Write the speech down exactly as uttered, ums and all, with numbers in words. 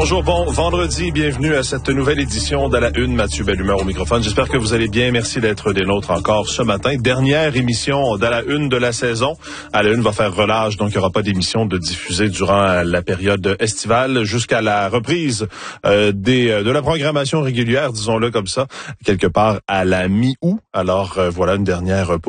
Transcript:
Bonjour, bon vendredi, bienvenue à cette nouvelle édition de la Une. Mathieu Bellumeur au microphone. J'espère que vous allez bien. Merci d'être des nôtres encore ce matin. Dernière émission de la Une de la saison. À la Une va faire relâche, donc il n'y aura pas d'émission de diffusée durant la période estivale jusqu'à la reprise euh, des de la programmation régulière, disons-le comme ça, quelque part à la mi-août. Alors euh, voilà une dernière